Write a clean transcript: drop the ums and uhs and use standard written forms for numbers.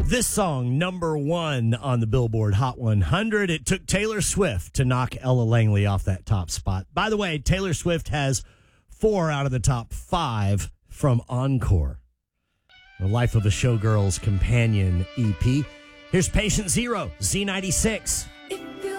This song, number one on the Billboard Hot 100. It took Taylor Swift to knock Ella Langley off that top spot. By the way, Taylor Swift has 4 out of the top 5 from Encore, the Life of a Showgirl's Companion EP. Here's Patient Zero, Z96.